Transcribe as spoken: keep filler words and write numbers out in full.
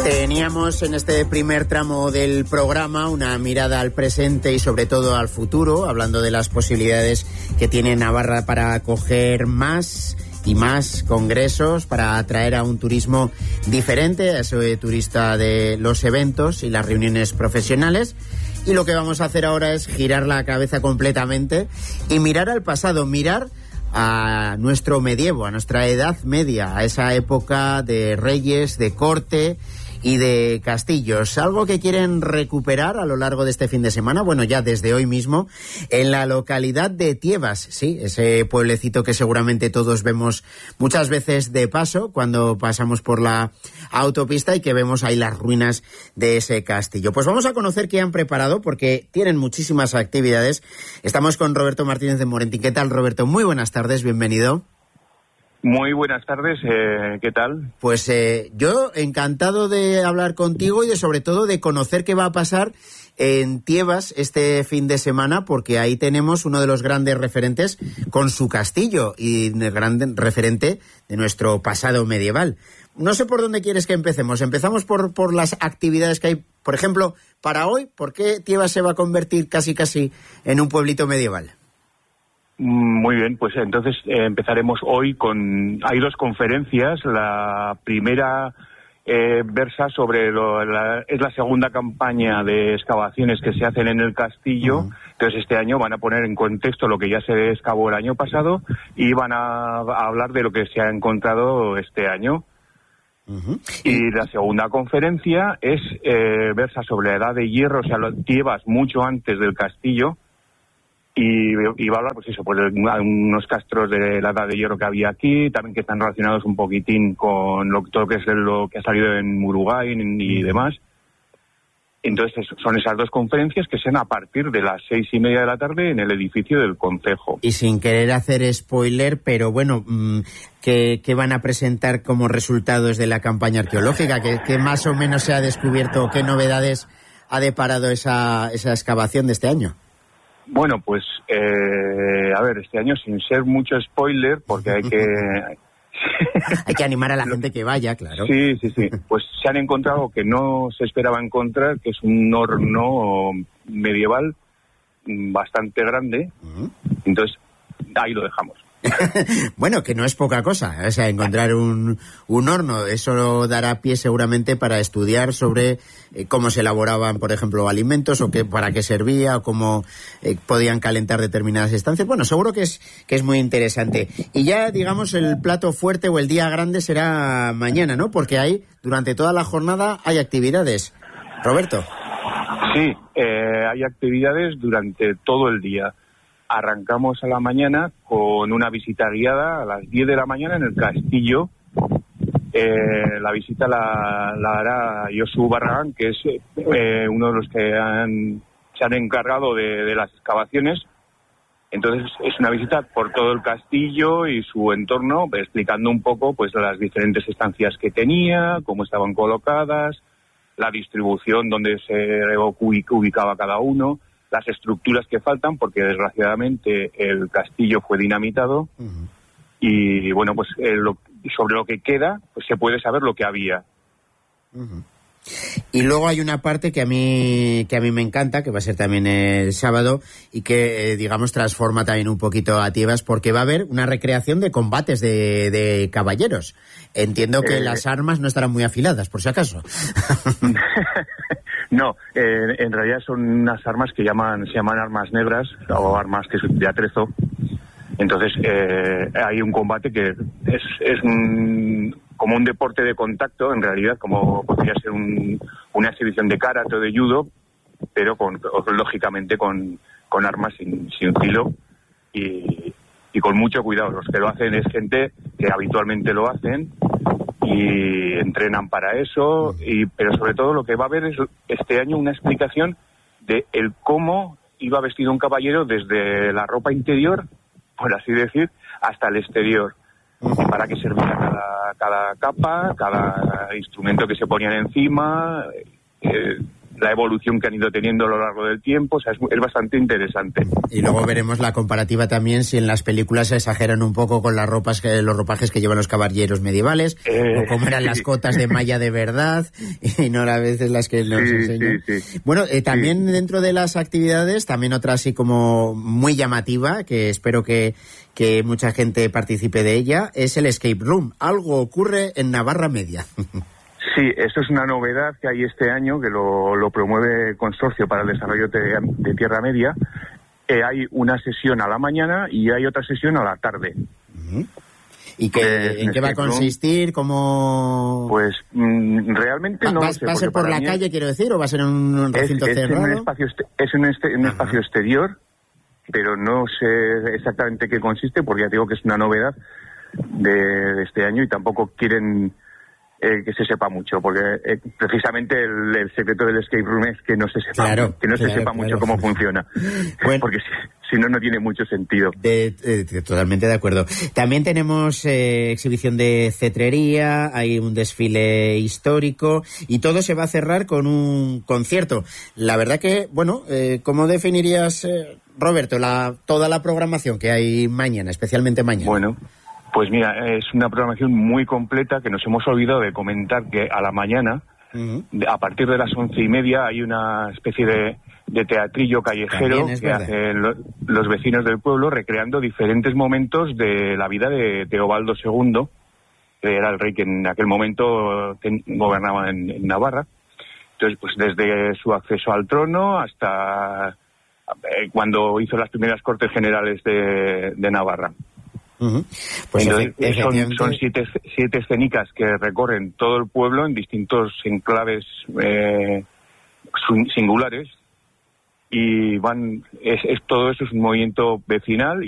Teníamos en este primer tramo del programa una mirada al presente y sobre todo al futuro, hablando de las posibilidades que tiene Navarra para acoger más y más congresos, para atraer a un turismo diferente, a ese turista de los eventos y las reuniones profesionales. Y lo que vamos a hacer ahora es girar la cabeza completamente y mirar al pasado, mirar a nuestro medievo, a nuestra Edad Media, a esa época de reyes, de corte y de castillos, algo que quieren recuperar a lo largo de este fin de semana, bueno, ya desde hoy mismo, en la localidad de Tiebas, sí, ese pueblecito que seguramente todos vemos muchas veces de paso cuando pasamos por la autopista y que vemos ahí las ruinas de ese castillo. Pues vamos a conocer qué han preparado, porque tienen muchísimas actividades. Estamos con Roberto Martínez de Morentín. ¿Qué tal, Roberto? Muy buenas tardes, bienvenido. Muy buenas tardes, eh, ¿qué tal? Pues eh, yo encantado de hablar contigo y de sobre todo de conocer qué va a pasar en Tiebas este fin de semana, porque ahí tenemos uno de los grandes referentes con su castillo y el gran referente de nuestro pasado medieval. No sé por dónde quieres que empecemos. Empezamos por, por las actividades que hay. Por ejemplo, para hoy, ¿por qué Tiebas se va a convertir casi casi en un pueblito medieval? Muy bien, pues entonces eh, empezaremos hoy con... Hay dos conferencias. La primera eh, versa sobre... Lo, la, es la segunda campaña de excavaciones que se hacen en el castillo. Uh-huh. Entonces este año van a poner en contexto lo que ya se excavó el año pasado y van a, a hablar de lo que se ha encontrado este año. Uh-huh. Y la segunda conferencia es eh, versa sobre la Edad de Hierro, o sea, los Tiebas mucho antes del castillo. Y, y va a hablar, pues eso, pues de unos castros de la Edad de Hierro que había aquí, también que están relacionados un poquitín con lo, todo lo que es lo que ha salido en Uruguay y demás. Entonces son esas dos conferencias que sean a partir de las seis y media de la tarde en el edificio del concejo. Y sin querer hacer spoiler, pero bueno, ¿qué, qué van a presentar como resultados de la campaña arqueológica? ¿Qué, qué más o menos se ha descubierto? ¿Qué novedades ha deparado esa, esa excavación de este año? Bueno, pues, eh, a ver, este año sin ser mucho spoiler, porque hay que... hay que animar a la gente que vaya, claro. Sí, sí, sí. Pues se han encontrado que no se esperaba encontrar, que es un horno medieval bastante grande. Uh-huh. Entonces, ahí lo dejamos. Bueno, que no es poca cosa, o sea, encontrar un, un horno, eso dará pie seguramente para estudiar sobre eh, cómo se elaboraban, por ejemplo, alimentos, o qué, para qué servía, o cómo eh, podían calentar determinadas estancias. Bueno, seguro que es, que es muy interesante. Y ya, digamos, el plato fuerte o el día grande será mañana, ¿no? Porque ahí, durante toda la jornada, hay actividades. Roberto. Sí, eh, hay actividades durante todo el día. Arrancamos a la mañana con una visita guiada a las diez de la mañana en el castillo. Eh, la visita la, la hará Josu Barragán, que es eh, uno de los que han, se han encargado de, de las excavaciones. Entonces es una visita por todo el castillo y su entorno, explicando un poco pues las diferentes estancias que tenía, cómo estaban colocadas, la distribución donde se ubicaba cada uno, las estructuras que faltan, porque desgraciadamente el castillo fue dinamitado. Uh-huh. Y bueno, pues eh, lo, sobre lo que queda, pues se puede saber lo que había. Uh-huh. Y luego hay una parte que a mí que a mí me encanta, que va a ser también el sábado, y que, eh, digamos, transforma también un poquito a Tiebas, porque va a haber una recreación de combates de, de caballeros. Entiendo que eh... las armas no estarán muy afiladas, por si acaso. No, eh, en realidad son unas armas que llaman se llaman armas negras, o armas que son de atrezo. Entonces eh, hay un combate que es, es un, como un deporte de contacto, en realidad, como podría ser un, una exhibición de karate o de judo, pero con, lógicamente con, con armas sin, sin filo y, y con mucho cuidado. Los que lo hacen es gente que habitualmente lo hacen y entrenan para eso, y pero sobre todo lo que va a haber es este año una explicación de el cómo iba vestido un caballero desde la ropa interior, por así decir, hasta el exterior, y para qué servía cada, cada capa, cada instrumento que se ponían encima, eh, la evolución que han ido teniendo a lo largo del tiempo, o sea, es, es bastante interesante. Y luego veremos la comparativa también si en las películas se exageran un poco con las ropas que, los ropajes que llevan los caballeros medievales, eh, o cómo eran sí. las cotas de malla de verdad, y no a veces las que nos sí, enseñan. Sí, sí. Bueno, eh, también sí. dentro de las actividades, también otra así como muy llamativa, que espero que, que mucha gente participe de ella, es el escape room. Algo ocurre en Navarra Media. Sí, esto es una novedad que hay este año, que lo, lo promueve el Consorcio para el Desarrollo de, de Tierra Media. Eh, hay una sesión a la mañana y hay otra sesión a la tarde. Uh-huh. ¿Y qué, eh, en qué va a consistir? ¿Cómo...? Pues mm, realmente no ¿Va, sé, ¿Va a ser por la calle, quiero decir, o va a ser en un recinto es, es cerrado? En un espacio, es un, este, un espacio exterior, pero no sé exactamente qué consiste, porque ya digo que es una novedad de, de este año y tampoco quieren... Eh, que se sepa mucho, porque eh, precisamente el, el secreto del escape room es que no se sepa, claro, que no claro, se sepa claro. mucho cómo funciona, bueno, porque si, si no, no tiene mucho sentido. De, de, de, totalmente de acuerdo. También tenemos eh, exhibición de cetrería, hay un desfile histórico y todo se va a cerrar con un concierto. La verdad que, bueno, eh, ¿cómo definirías, eh, Roberto, la, toda la programación que hay mañana, especialmente mañana? Bueno, pues mira, es una programación muy completa que nos hemos olvidado de comentar que a la mañana, uh-huh. a partir de las once y media, hay una especie de, de teatrillo callejero que verdad. hacen lo, los vecinos del pueblo recreando diferentes momentos de la vida de Teobaldo segundo, que era el rey que en aquel momento ten, gobernaba en, en Navarra. Entonces, pues desde su acceso al trono hasta eh, cuando hizo las primeras Cortes Generales de, de Navarra. Uh-huh. Pues Entonces, son, son siete, siete escénicas que recorren todo el pueblo en distintos enclaves eh, singulares y van es, es todo eso es un movimiento vecinal.